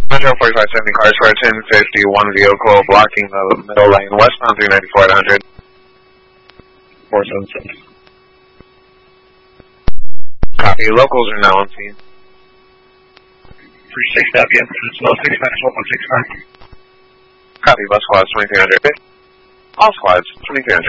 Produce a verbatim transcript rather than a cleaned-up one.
Metro forty-five seventy cars for ten fifty, one vehicle blocking the middle lane, westbound three ninety-four at one hundred. four seven six. Copy, locals are now on scene. three six W, slow six nine four one six five. Copy, bus squads twenty-three hundred. All squads twenty-three hundred.